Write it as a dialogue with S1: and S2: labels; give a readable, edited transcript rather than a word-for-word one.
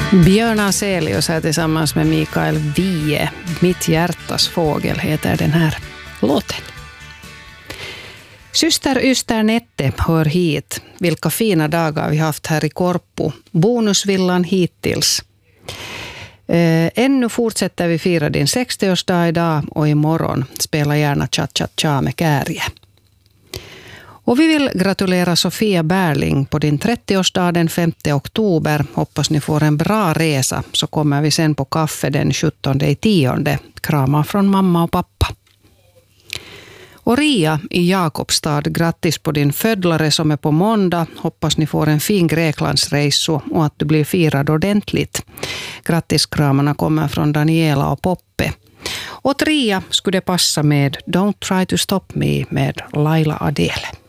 S1: Björn Afzelius här tillsammans med Mikael Wiehe. Mitt hjärtas fågel heter den här låten. Syster Yster Nette hör hit. Vilka fina dagar vi haft här i Korpo. Bonusvillan hittills. Ännu fortsätter vi fira din 60-årsdag idag och imorgon spela gärna cha-cha-cha med Kärje. Och vi vill gratulera Sofia Bärling på din 30-årsdag den 5 oktober. Hoppas ni får en bra resa, så kommer vi sen på kaffe den 17/10. Kramar från mamma och pappa. Och Ria i Jakobstad, grattis på din födlare som är på måndag. Hoppas ni får en fin Greklandsresa och att du blir firad ordentligt. Grattiskramarna kommer från Daniela och Poppe. Och Ria skulle det passa med Don't Try to Stop Me med Laila Adele.